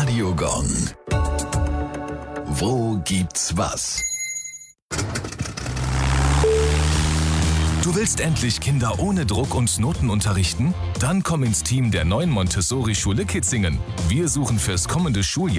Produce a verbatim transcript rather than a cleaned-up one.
Radiogong. Wo gibt's was? Du willst endlich Kinder ohne Druck und Noten unterrichten? Dann komm ins Team der neuen Montessori-Schule Kitzingen. Wir suchen fürs kommende Schuljahr